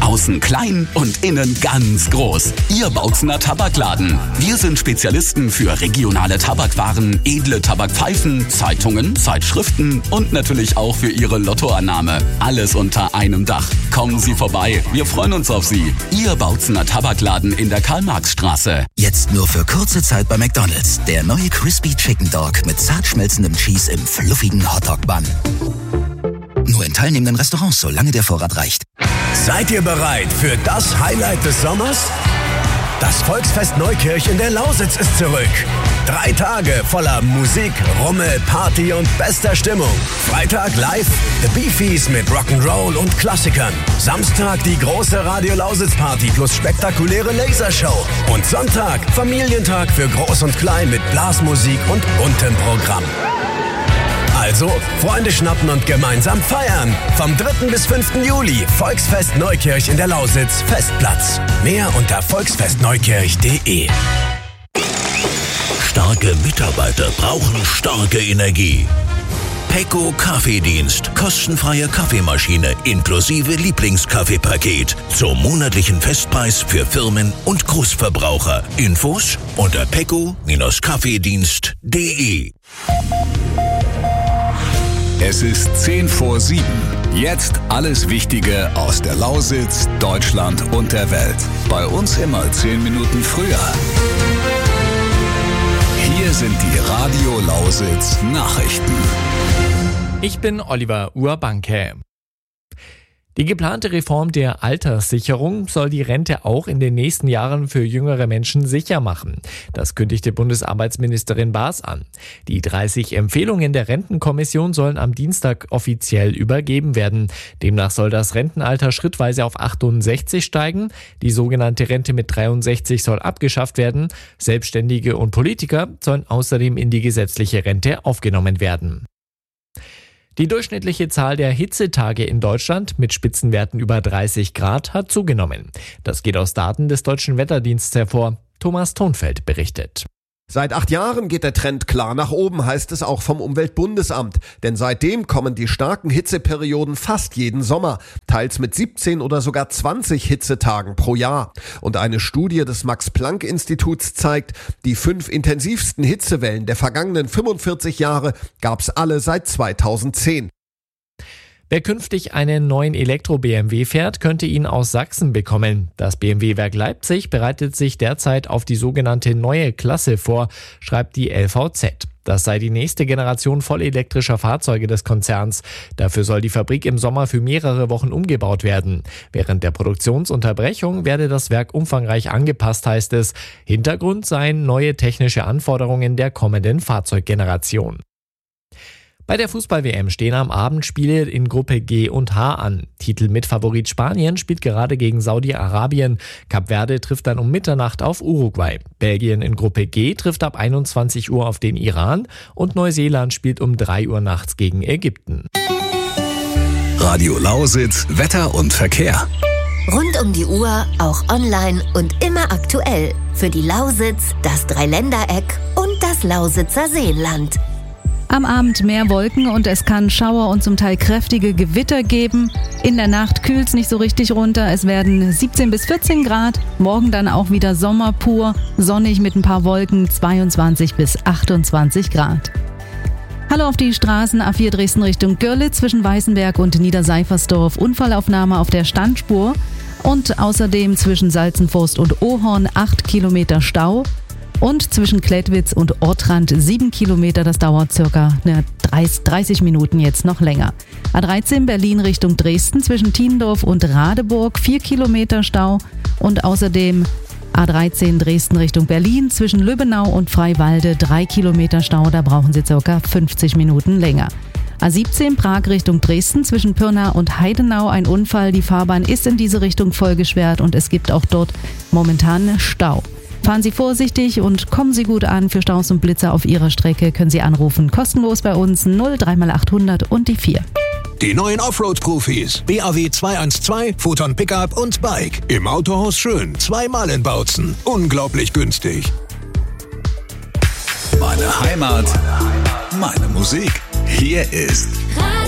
Außen klein und innen ganz groß. Ihr Bautzener Tabakladen. Wir sind Spezialisten für regionale Tabakwaren, edle Tabakpfeifen, Zeitungen, Zeitschriften und natürlich auch für Ihre Lottoannahme. Alles unter einem Dach. Kommen Sie vorbei. Wir freuen uns auf Sie. Ihr Bautzener Tabakladen in der Karl-Marx-Straße. Jetzt nur für kurze Zeit bei McDonald's. Der neue Crispy Chicken Dog mit zart schmelzendem Cheese im fluffigen Hotdog-Bun. Nur in teilnehmenden Restaurants, solange der Vorrat reicht. Seid ihr bereit für das Highlight des Sommers? Das Volksfest Neukirch in der Lausitz ist zurück. 3 Tage voller Musik, Rummel, Party und bester Stimmung. Freitag live The Beefies mit Rock'n'Roll und Klassikern. Samstag die große Radio Lausitz Party plus spektakuläre Lasershow. Und Sonntag Familientag für Groß und Klein mit Blasmusik und buntem Programm. Also, Freunde schnappen und gemeinsam feiern. Vom 3. bis 5. Juli, Volksfest Neukirch in der Lausitz, Festplatz. Mehr unter volksfestneukirch.de. Starke Mitarbeiter brauchen starke Energie. Pecco Kaffeedienst. Kostenfreie Kaffeemaschine inklusive Lieblingskaffeepaket. Zum monatlichen Festpreis für Firmen und Großverbraucher. Infos unter pecco-kaffeedienst.de. Es ist 6:50. Jetzt alles Wichtige aus der Lausitz, Deutschland und der Welt. Bei uns immer 10 Minuten früher. Hier sind die Radio Lausitz Nachrichten. Ich bin Oliver Urbanke. Die geplante Reform der Alterssicherung soll die Rente auch in den nächsten Jahren für jüngere Menschen sicher machen. Das kündigte Bundesarbeitsministerin Baas an. Die 30 Empfehlungen der Rentenkommission sollen am Dienstag offiziell übergeben werden. Demnach soll das Rentenalter schrittweise auf 68 steigen. Die sogenannte Rente mit 63 soll abgeschafft werden. Selbstständige und Politiker sollen außerdem in die gesetzliche Rente aufgenommen werden. Die durchschnittliche Zahl der Hitzetage in Deutschland mit Spitzenwerten über 30 Grad hat zugenommen. Das geht aus Daten des Deutschen Wetterdienstes hervor. Thomas Thonfeld berichtet. Seit 8 Jahren geht der Trend klar nach oben, heißt es auch vom Umweltbundesamt. Denn seitdem kommen die starken Hitzeperioden fast jeden Sommer, teils mit 17 oder sogar 20 Hitzetagen pro Jahr. Und eine Studie des Max-Planck-Instituts zeigt, die 5 intensivsten Hitzewellen der vergangenen 45 Jahre gab's alle seit 2010. Wer künftig einen neuen Elektro-BMW fährt, könnte ihn aus Sachsen bekommen. Das BMW-Werk Leipzig bereitet sich derzeit auf die sogenannte neue Klasse vor, schreibt die LVZ. Das sei die nächste Generation vollelektrischer Fahrzeuge des Konzerns. Dafür soll die Fabrik im Sommer für mehrere Wochen umgebaut werden. Während der Produktionsunterbrechung werde das Werk umfangreich angepasst, heißt es. Hintergrund seien neue technische Anforderungen der kommenden Fahrzeuggeneration. Bei der Fußball-WM stehen am Abend Spiele in Gruppe G und H an. Titelmitfavorit Spanien spielt gerade gegen Saudi-Arabien. Kap Verde trifft dann um Mitternacht auf Uruguay. Belgien in Gruppe G trifft ab 21 Uhr auf den Iran und Neuseeland spielt um 3 Uhr nachts gegen Ägypten. Radio Lausitz, Wetter und Verkehr. Rund um die Uhr, auch online und immer aktuell. Für die Lausitz, das Dreiländereck und das Lausitzer Seenland. Am Abend mehr Wolken und es kann Schauer und zum Teil kräftige Gewitter geben. In der Nacht kühlt es nicht so richtig runter. Es werden 17 bis 14 Grad. Morgen dann auch wieder Sommer pur. Sonnig mit ein paar Wolken, 22 bis 28 Grad. Hallo auf die Straßen. A4 Dresden Richtung Görlitz zwischen Weißenberg und Niederseifersdorf. Unfallaufnahme auf der Standspur. Und außerdem zwischen Salzenforst und Ohorn 8 Kilometer Stau. Und zwischen Klettwitz und Ortrand 7 Kilometer, das dauert circa 30 Minuten jetzt noch länger. A13 Berlin Richtung Dresden zwischen Tiendorf und Radeburg 4 Kilometer Stau und außerdem A13 Dresden Richtung Berlin zwischen Lübbenau und Freiwalde 3 Kilometer Stau, da brauchen Sie circa 50 Minuten länger. A17 Prag Richtung Dresden zwischen Pirna und Heidenau ein Unfall, die Fahrbahn ist in diese Richtung voll gesperrt und es gibt auch dort momentan Stau. Fahren Sie vorsichtig und kommen Sie gut an. Für Staus und Blitzer auf Ihrer Strecke können Sie anrufen. Kostenlos bei uns 03x800 und die 4. Die neuen Offroad-Profis. BAW 212, Photon Pickup und Bike. Im Autohaus Schön. 2-mal in Bautzen. Unglaublich günstig. Meine Heimat, meine Musik. Hier ist